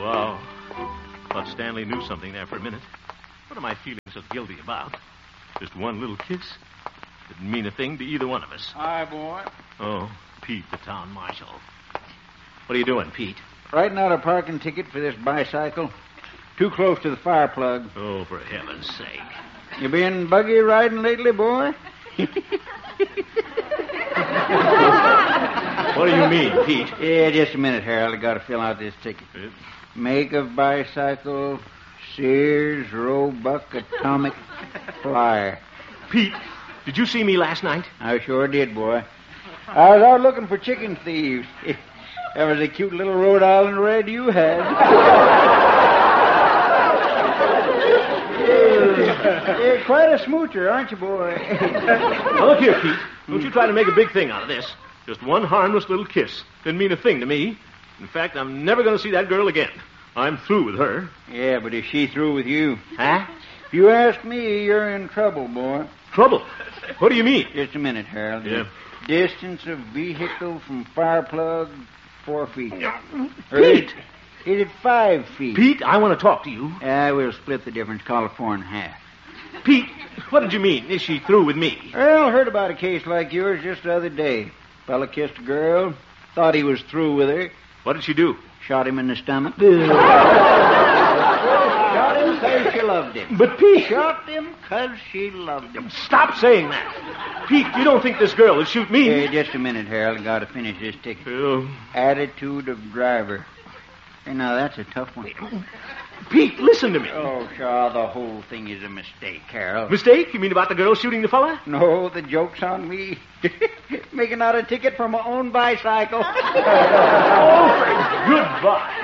Wow. Thought Stanley knew something there for a minute. What am I feeling so guilty about? Just one little kiss. Didn't mean a thing to either one of us. Hi, boy. Oh, Pete, the town marshal. What are you doing, Pete? Writing out a parking ticket for this bicycle. Too close to the fire plug. Oh, for heaven's sake. You been buggy riding lately, boy? What do you mean, Pete? Yeah, just a minute, Harold. I got to fill out this ticket. Make of bicycle, Sears, Roebuck, Atomic, Flyer. Pete, did you see me last night? I sure did, boy. I was out looking for chicken thieves. That was a cute little Rhode Island red you had. You're quite a smoocher, aren't you, boy? Now, look here, Pete. Don't you try to make a big thing out of this. Just one harmless little kiss. Didn't mean a thing to me. In fact, I'm never going to see that girl again. I'm through with her. Yeah, but is she through with you? Huh? If you ask me, you're in trouble, boy. Trouble? What do you mean? Just a minute, Harold. Yeah. Distance of vehicle from fire plug, 4 feet. Pete! Is it 5 feet? Pete, I want to talk to you. We'll split the difference, call it 4.5. Pete, what did you mean? Is she through with me? Well, heard about a case like yours just the other day. Fella kissed a girl, thought he was through with her. What did she do? Shot him in the stomach. Shot him because she loved him. But, Pete... Shot him because she loved him. Stop saying that. Pete, you don't think this girl will shoot me? Hey, just a minute, Harold. Got to finish this ticket. Oh. Attitude of driver. Hey, now, that's a tough one. Pete, listen to me. Oh, Shaw, the whole thing is a mistake, Harold. Mistake? You mean about the girl shooting the fella? No, the joke's on me. Making out a ticket for my own bicycle. Oh, goodbye.